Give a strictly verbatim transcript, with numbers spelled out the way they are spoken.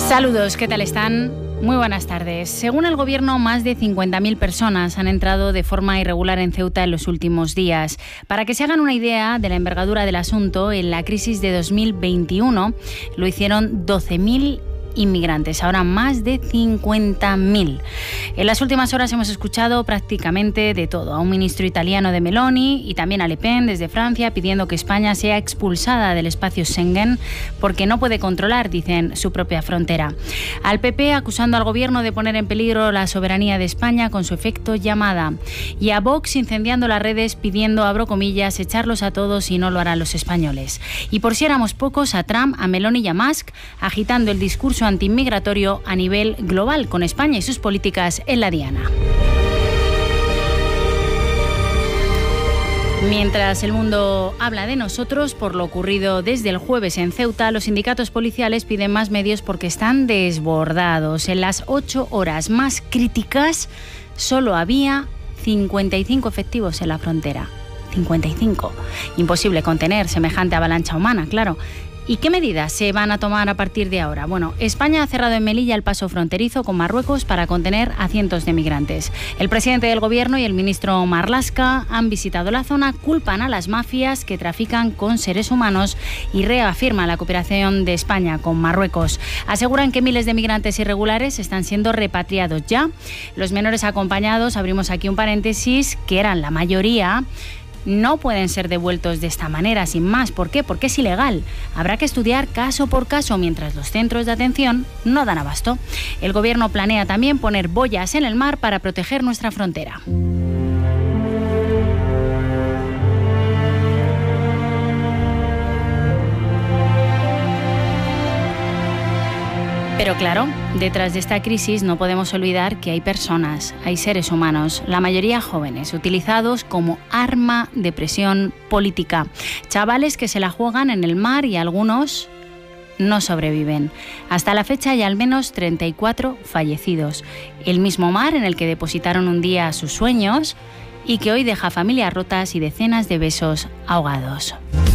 Saludos, ¿qué tal están? Muy buenas tardes. Según el Gobierno, más de cincuenta mil personas han entrado de forma irregular en Ceuta en los últimos días. Para que se hagan una idea de la envergadura del asunto, en la crisis de dos mil veintiuno lo hicieron doce mil inmigrantes, ahora más de cincuenta mil. En las últimas horas hemos escuchado prácticamente de todo, a un ministro italiano de Meloni y también a Le Pen desde Francia pidiendo que España sea expulsada del espacio Schengen porque no puede controlar, dicen, su propia frontera. Al P P acusando al gobierno de poner en peligro la soberanía de España con su efecto llamada. Y a Vox incendiando las redes pidiendo, abro comillas, echarlos a todos y no lo harán los españoles. Y por si éramos pocos, a Trump, a Meloni y a Musk agitando el discurso antiinmigratorio a nivel global, con España y sus políticas en la diana. Mientras el mundo habla de nosotros por lo ocurrido desde el jueves en Ceuta, los sindicatos policiales piden más medios porque están desbordados. En las ocho horas más críticas solo había cincuenta y cinco efectivos en la frontera. cincuenta y cinco. Imposible contener semejante avalancha humana, claro. ¿Y qué medidas se van a tomar a partir de ahora? Bueno, España ha cerrado en Melilla el paso fronterizo con Marruecos para contener a cientos de migrantes. El presidente del Gobierno y el ministro Marlaska han visitado la zona, culpan a las mafias que trafican con seres humanos y reafirman la cooperación de España con Marruecos. Aseguran que miles de migrantes irregulares están siendo repatriados ya. Los menores acompañados, abrimos aquí un paréntesis, que eran la mayoría, no pueden ser devueltos de esta manera, sin más. ¿Por qué? Porque es ilegal. Habrá que estudiar caso por caso mientras los centros de atención no dan abasto. El Gobierno planea también poner boyas en el mar para proteger nuestra frontera. Pero claro, detrás de esta crisis no podemos olvidar que hay personas, hay seres humanos, la mayoría jóvenes, utilizados como arma de presión política. Chavales que se la juegan en el mar y algunos no sobreviven. Hasta la fecha hay al menos treinta y cuatro fallecidos. El mismo mar en el que depositaron un día sus sueños y que hoy deja familias rotas y decenas de besos ahogados.